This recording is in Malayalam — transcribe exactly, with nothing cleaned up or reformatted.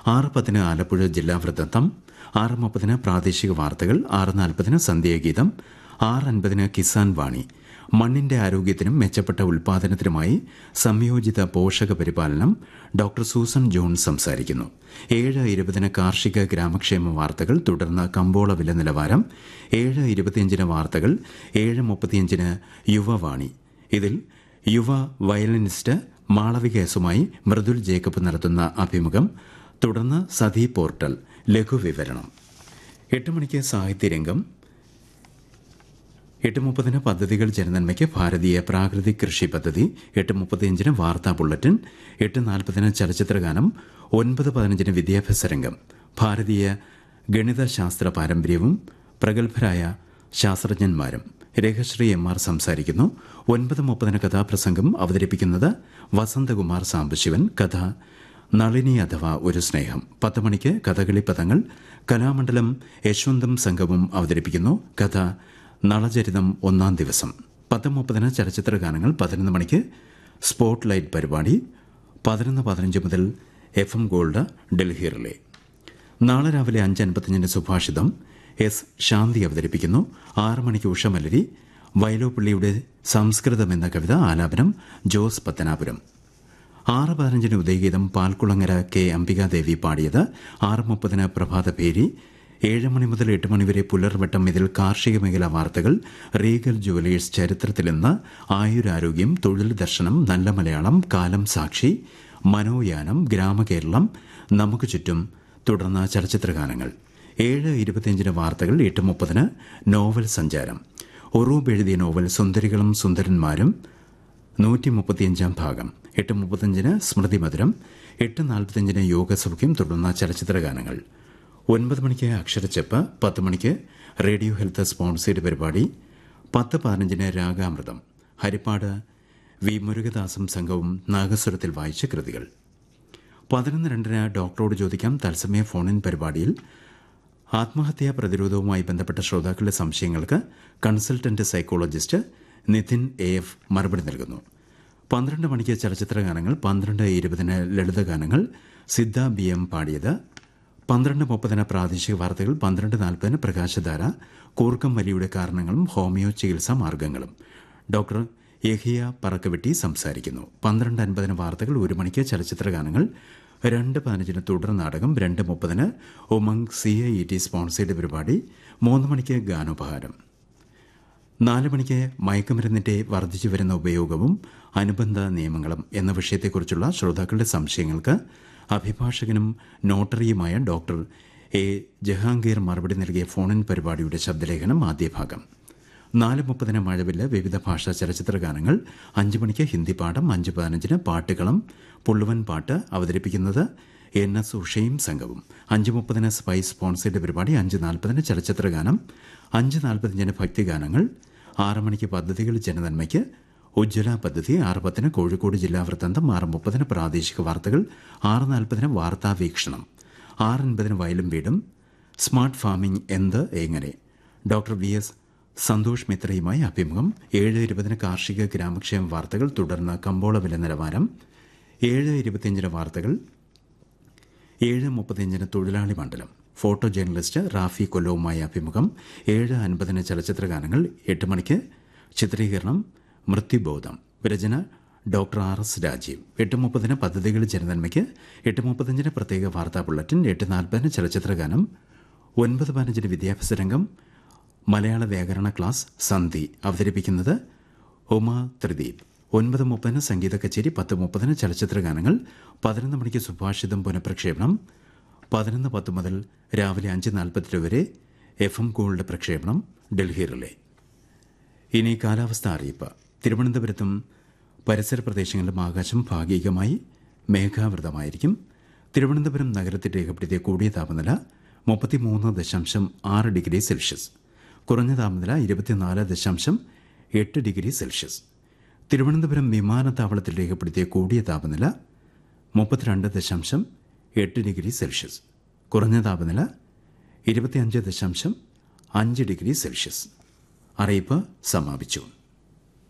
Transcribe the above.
ആറ് പത്തിന് ആലപ്പുഴ ജില്ലാ വൃത്തം, ആറ് മുപ്പതിന് പ്രാദേശിക വാർത്തകൾ, ആറ് നാൽപ്പതിന് സന്ധ്യാഗീതം, ആറ് അൻപതിന് കിസാൻ വാണി. മണ്ണിന്റെ ആരോഗ്യത്തിനും മെച്ചപ്പെട്ട ഉൽപാദനത്തിനുമായി സംയോജിത പോഷക പരിപാലനം. ഡോക്ടർ സൂസൻ ജോൺ സംസാരിക്കുന്നു. ഏഴ് ഇരുപതിന് കാർഷിക ഗ്രാമക്ഷേമ വാർത്തകൾ, തുടർന്ന് കമ്പോള വില നിലവാരം. ഏഴ് ഇരുപത്തിയഞ്ചിന് വാർത്തകൾ, ഏഴ് മുപ്പത്തിയഞ്ചിന് യുവവാണി. ഇതിൽ യുവ വയലിനിസ്റ്റ് മാളവിക എസുമായി മൃദുൽ ജേക്കബ് നടത്തുന്ന അഭിമുഖം, തുടർന്ന് സതി പോർട്ടൽ ലഘുവിവരണം. എട്ട് മണിക്ക് സാഹിത്യരംഗം. എട്ട് മുപ്പതിന് പദ്ധതികൾ ജനനന്മയ്ക്ക് ഭാരതീയ പ്രാകൃതിക് കൃഷി പദ്ധതി. എട്ട് മുപ്പത്തിയഞ്ചിന് വാർത്താ ബുള്ളറ്റിൻ. എട്ട് നാൽപ്പതിന് ചലച്ചിത്രഗാനം. ഒൻപത് പതിനഞ്ചിന് വിദ്യാഭ്യാസ രംഗം. ഭാരതീയ ഗണിതശാസ്ത്ര പാരമ്പര്യവും പ്രഗത്ഭരായ ശാസ്ത്രജ്ഞന്മാരും. രേഖശ്രീ എം ആർ സംസാരിക്കുന്നു. ഒൻപത് മുപ്പതിന് കഥാപ്രസംഗം. അവതരിപ്പിക്കുന്നത് വസന്തകുമാർ സാംബശിവൻ. കഥ നളിനി അഥവാ ഒരു സ്നേഹം. പത്ത് മണിക്ക് കഥകളി പദങ്ങൾ. കലാമണ്ഡലം യശ്വന്തം സംഘവും അവതരിപ്പിക്കുന്നു. കഥ നളചരിതം ഒന്നാം ദിവസം. പത്ത് മുപ്പതിന് ചലച്ചിത്ര ഗാനങ്ങൾ. പതിനൊന്ന് മണിക്ക് സ്പോട്ട് ലൈറ്റ് പരിപാടി. പതിനൊന്ന് പതിനഞ്ച് മുതൽ F M gold Delhi relay. നാളെ രാവിലെ അഞ്ച് അൻപത്തിയഞ്ചിന് സുഭാഷിതം. എസ് ശാന്തി അവതരിപ്പിക്കുന്നു. ആറ് മണിക്ക് ഉഷമലരി. വയലോപ്പള്ളിയുടെ സംസ്കൃതം എന്ന കവിത ആലാപനം ജോസ് പത്തനാപുരം. ആറ് പതിനഞ്ചിന് ഉദയഗീതം. പാൽക്കുളങ്ങര കെ അംബികാദേവി പാടിയത്. ആറ് മുപ്പതിന് പ്രഭാതഭേരി. ഏഴ് മണി മുതൽ എട്ട് മണിവരെ പുലർവട്ടം. ഇതിൽ കാർഷിക മേഖലാ വാർത്തകൾ, റീഗൽ ജുവലേഴ്സ് ചരിത്രത്തിൽ ഇന്ന്, ആയുരാരോഗ്യം, തൊഴിൽ ദർശനം, നല്ല മലയാളം, കാലം സാക്ഷി, മനോയാനം, ഗ്രാമകേരളം, നമുക്ക് ചുറ്റും, തുടർന്ന് ചലച്ചിത്രഗാനങ്ങൾ. ഏഴ് ഇരുപത്തിയഞ്ചിന് വാർത്തകൾ. എട്ട് മുപ്പതിന് നോവൽ സഞ്ചാരം. ഒറൂബ് എഴുതിയ നോവൽ സുന്ദരികളും സുന്ദരന്മാരും നൂറ്റി മുപ്പത്തിയഞ്ചാം ഭാഗം. എട്ട് മുപ്പത്തിയഞ്ചിന് സ്മൃതി മധുരം. എട്ട് നാൽപ്പത്തിയഞ്ചിന് യോഗസൗഖ്യം, തുടർന്ന് ചലച്ചിത്രഗാനങ്ങൾ. ഒൻപത് മണിക്ക് അക്ഷരച്ചെപ്പ്. പത്ത് മണിക്ക് റേഡിയോ ഹെൽത്ത് സ്പോൺസേഡ് പരിപാടി. പത്ത് പതിനഞ്ചിന് രാഗാമൃതം. ഹരിപ്പാട് വി മുരുകദാസും സംഘവും നാഗസ്വരത്തിൽ വായിച്ച കൃതികൾ. പതിനൊന്ന് രണ്ടിന് ഡോക്ടറോട് ചോദിക്കാം തത്സമയ ഫോണിൻ പരിപാടിയിൽ ആത്മഹത്യാ പ്രതിരോധവുമായി ബന്ധപ്പെട്ട ശ്രോതാക്കളുടെ സംശയങ്ങൾക്ക് consultant psychologist Nitin A F മറുപടി നൽകുന്നു. പന്ത്രണ്ട് മണിക്ക് ചലച്ചിത്രഗാനങ്ങൾ. പന്ത്രണ്ട് ഇരുപതിന് ലളിതഗാനങ്ങൾ. സിദ്ധ ബി എം പാടിയത്. പന്ത്രണ്ട് മുപ്പതിന് പ്രാദേശിക വാർത്തകൾ. പന്ത്രണ്ട് നാൽപ്പതിന് പ്രകാശധാര. കൂർക്കം വലിയുടെ കാരണങ്ങളും ഹോമിയോ ചികിത്സാ മാർഗങ്ങളും. ഡോക്ടർ യഹിയ പറക്കവെട്ടി സംസാരിക്കുന്നു. പന്ത്രണ്ട് അൻപതിന് വാർത്തകൾ. ഒരു മണിക്ക് ചലച്ചിത്രഗാനങ്ങൾ. രണ്ട് പതിനഞ്ചിന് തുടർ നാടകം. രണ്ട് മുപ്പതിന് Umang C I E T sponsored പരിപാടി. മൂന്ന് മണിക്ക് ഗാനോപഹാരം. നാല് മണിക്ക് മയക്കുമരുന്നിന്റെ വർദ്ധിച്ചു വരുന്ന ഉപയോഗവും അനുബന്ധ നിയമങ്ങളും എന്ന വിഷയത്തെക്കുറിച്ചുള്ള ശ്രോതാക്കളുടെ സംശയങ്ങൾക്ക് അഭിഭാഷകനും നോട്ടറിയുമായ ഡോക്ടർ എ ജഹാംഗീർ മറുപടി നൽകിയ ഫോണിൻ പരിപാടിയുടെ ശബ്ദലേഖനം ആദ്യ ഭാഗം. നാല് മുപ്പതിന് മഴവില്ല്. വിവിധ ഭാഷാ ചലച്ചിത്ര ഗാനങ്ങൾ. അഞ്ച് മണിക്ക് ഹിന്ദി പാഠം. അഞ്ച് പതിനഞ്ചിന് പാട്ടുകളം. പുള്ളുവൻ പാട്ട്. അവതരിപ്പിക്കുന്നത് എൻ എസ് ഉഷയും സംഘവും. അഞ്ച് മുപ്പതിന് സ്പൈസ് സ്പോൺസേഡ് പരിപാടി. അഞ്ച് നാൽപ്പതിന് ചലച്ചിത്ര ഗാനം. അഞ്ച് നാൽപ്പത്തിയഞ്ചിന് ഭക്തിഗാനങ്ങൾ. ആറ് മണിക്ക് പദ്ധതികൾ ജനനന്മയ്ക്ക് ഉജ്ജ്വല പദ്ധതി. ആറ് പത്തിന് കോഴിക്കോട് ജില്ലാ വൃത്താന്തം. ആറ് മുപ്പതിന് പ്രാദേശിക വാർത്തകൾ. ആറ് നാൽപ്പതിന് വാർത്താ വീക്ഷണം. ആറ് അൻപതിന് വയലും വീടും. സ്മാർട്ട് ഫാമിംഗ് എന്ത് എങ്ങനെ, ഡോക്ടർ വി എസ് സന്തോഷ് മിത്രയുമായി അഭിമുഖം. ഏഴ് ഇരുപതിന് കാർഷിക ഗ്രാമക്ഷേമ വാർത്തകൾ, തുടർന്ന് കമ്പോള വില നിലവാരം. ഏഴ് ഇരുപത്തിയഞ്ചിന് വാർത്തകൾ. ഏഴ് മുപ്പത്തിയഞ്ചിന് തൊഴിലാളി മണ്ഡലം. ഫോട്ടോ ജേർണലിസ്റ്റ് റാഫി കൊല്ലവുമായി അഭിമുഖം. ഏഴ് അൻപതിന് ചലച്ചിത്ര ഗാനങ്ങൾ. എട്ട് മണിക്ക് ചിത്രീകരണം മൃത്യുബോധം. രചന ഡോക്ടർ ആർ എസ് രാജീവ്. എട്ട് മുപ്പതിന് പദ്ധതികൾ ജനനന്മയ്ക്ക്. എട്ട് മുപ്പത്തഞ്ചിന് പ്രത്യേക വാർത്താ ബുള്ളറ്റിൻ. എട്ട് നാൽപ്പതിന് ചലച്ചിത്ര ഗാനം. ഒൻപത് പതിനഞ്ചിന് വിദ്യാഭ്യാസ രംഗം. മലയാള വ്യാകരണ ക്ലാസ് സന്ധി. അവതരിപ്പിക്കുന്നത് ഉമ ത്രിദീപ്. ഒൻപത് മുപ്പതിന് സംഗീത കച്ചേരി. പത്ത് മുപ്പതിന് ചലച്ചിത്ര ഗാനങ്ങൾ. പതിനൊന്ന് മണിക്ക് സുഭാഷിതം പുനഃപ്രക്ഷേപണം. പതിനൊന്ന് പത്ത് മുതൽ രാവിലെ അഞ്ച് നാൽപ്പത്തി വരെ എഫ് എം ഗോൾഡ് പ്രക്ഷേപണം ഡൽഹി റിലേ. ഇനി കാലാവസ്ഥ അറിയിപ്പ്. തിരുവനന്തപുരത്തും പരിസര പ്രദേശങ്ങളിലും ആകാശം ഭാഗികമായി മേഘാവൃതമായിരിക്കും. തിരുവനന്തപുരം നഗരത്തിൽ രേഖപ്പെടുത്തിയ കൂടിയ താപനില മുപ്പത്തിമൂന്ന് ദശാംശം ആറ് ഡിഗ്രി സെൽഷ്യസ്. കുറഞ്ഞ താപനില ഇരുപത്തിനാല് ദശാംശം എട്ട് ഡിഗ്രി സെൽഷ്യസ്. തിരുവനന്തപുരം വിമാനത്താവളത്തിൽ രേഖപ്പെടുത്തിയ കൂടിയ താപനില മുപ്പത്തിരണ്ട് ദശാംശം എട്ട് ഡിഗ്രി സെൽഷ്യസ്. കുറഞ്ഞ താപനില ഇരുപത്തിയഞ്ച് ദശാംശം അഞ്ച് ഡിഗ്രി സെൽഷ്യസ്. അറിയിപ്പ് സമാപിച്ചു.